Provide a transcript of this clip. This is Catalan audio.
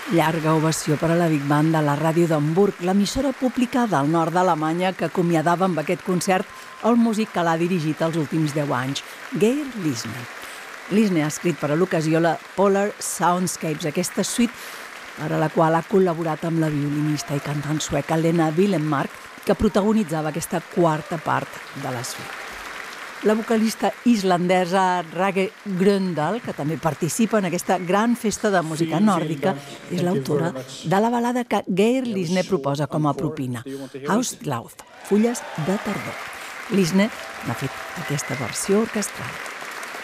Llarga ovació per a la Big Band de la ràdio d'Hamburg, l'emissora pública del nord d'Alemanya que acomiadava amb aquest concert el músic que l'ha dirigit els últims 10 anys, Geir Lisne. Lisne ha escrit per a l'ocasió la Polar Soundscapes, aquesta suite per a la qual ha col·laborat amb la violinista i cantant sueca Lena Willemark, que protagonitzava aquesta quarta part de la suite. La vocalista islandesa Rage Grøndal, que també participa en aquesta gran festa de música nòrdica, és l'autora de la balada que Geir Lisne proposa com a propina, Haustlauf, fulles de tardor. Lisne n'ha fet aquesta versió orquestral.